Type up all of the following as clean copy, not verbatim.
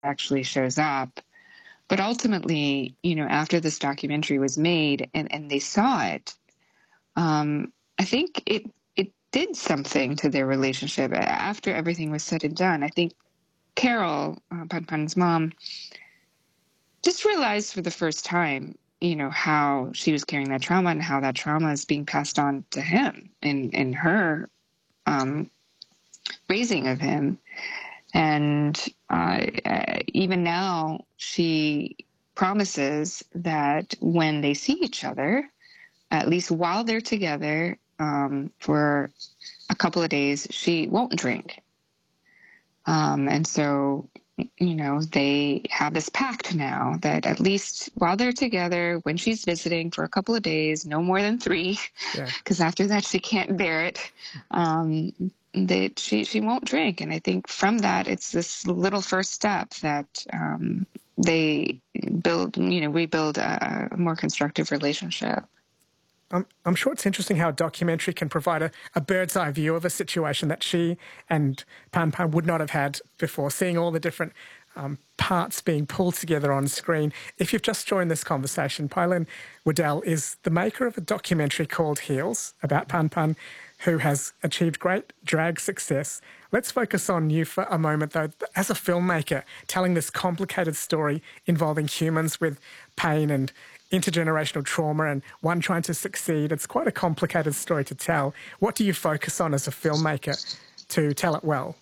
actually shows up. But ultimately, after this documentary was made and they saw it, I think it did something to their relationship after everything was said and done. I think Carol, Pan Pan's mom, just realized for the first time, how she was carrying that trauma and how that trauma is being passed on to him in her um, raising of him. And even now, she promises that when they see each other, at least while they're together for a couple of days, she won't drink. And so, they have this pact now that at least while they're together, when she's visiting for a couple of days, no more than 3, because after that she can't bear it, that she won't drink. And I think from that, it's this little first step that they rebuild a more constructive relationship. I'm sure it's interesting how a documentary can provide a bird's eye view of a situation that she and Pan Pan would not have had before, seeing all the different parts being pulled together on screen. If you've just joined this conversation, Pailin Waddell is the maker of a documentary called Heels about Pan Pan, who has achieved great drag success. Let's focus on you for a moment, though. As a filmmaker, telling this complicated story involving humans with pain and intergenerational trauma and one trying to succeed, it's quite a complicated story to tell. What do you focus on as a filmmaker to tell it well?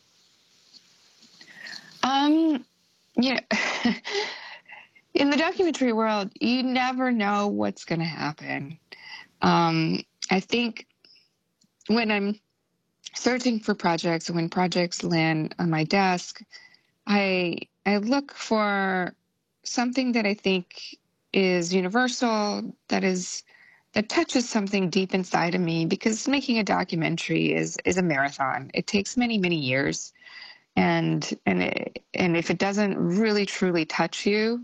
In the documentary world, you never know what's going to happen. I think when I'm searching for projects, when projects land on my desk, I look for something that I think is universal, that touches something deep inside of me, because making a documentary is a marathon. It takes many, many years. And if it doesn't really truly touch you,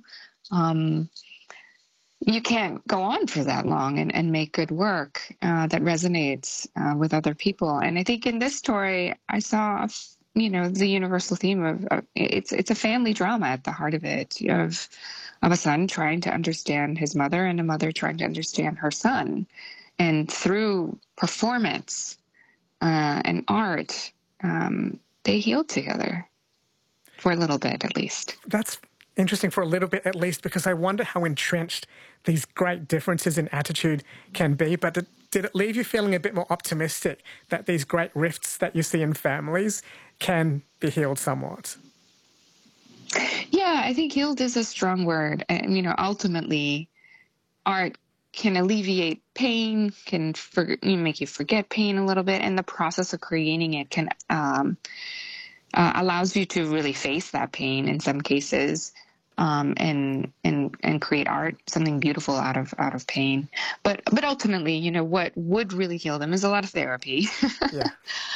you can't go on for that long and make good work that resonates with other people. And I think in this story, I saw, the universal theme of it's a family drama at the heart of it, of a son trying to understand his mother and a mother trying to understand her son. And through performance and art, they healed together for a little bit, at least. That's interesting, for a little bit at least, because I wonder how entrenched these great differences in attitude can be. But did it leave you feeling a bit more optimistic that these great rifts that you see in families can be healed somewhat? Yeah, I think healed is a strong word. And, ultimately, art can alleviate pain, can make you forget pain a little bit. And the process of creating it can allows you to really face that pain in some cases, and create art, something beautiful out of pain. But ultimately, what would really heal them is a lot of therapy. Yeah.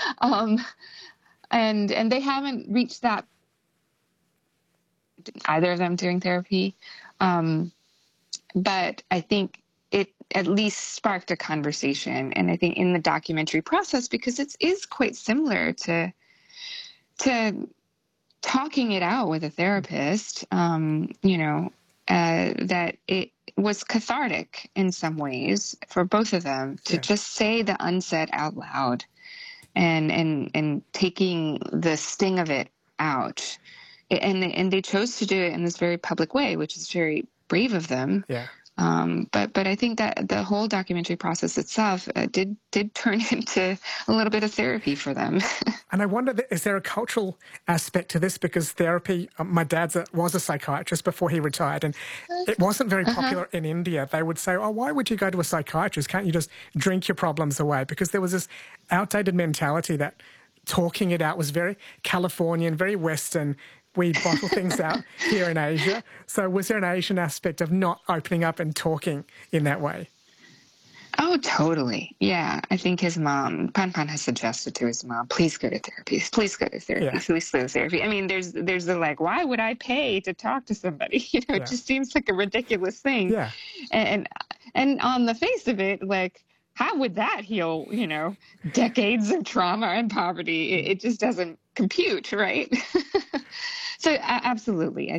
And they haven't reached that, either of them doing therapy. But I think it at least sparked a conversation. And I think in the documentary process, because it is quite similar to talking it out with a therapist, that it was cathartic in some ways for both of them to just say the unsaid out loud and taking the sting of it out. And they chose to do it in this very public way, which is very brave of them. Yeah. But I think that the whole documentary process itself did turn into a little bit of therapy for them. And I wonder, is there a cultural aspect to this? Because therapy, my dad was a psychiatrist before he retired, and it wasn't very popular in India. They would say, oh, why would you go to a psychiatrist? Can't you just drink your problems away? Because there was this outdated mentality that talking it out was very Californian, very Western. We bottle things out here in Asia. So was there an Asian aspect of not opening up and talking in that way? Oh, totally. Yeah. I think his mom, Pan Pan, has suggested to his mom, please go to therapy. Please go to therapy. Yeah. Please go to therapy. I mean, there's the why would I pay to talk to somebody? It just seems like a ridiculous thing. Yeah. And on the face of it, how would that heal, decades of trauma and poverty? It just doesn't compute, right? So absolutely, I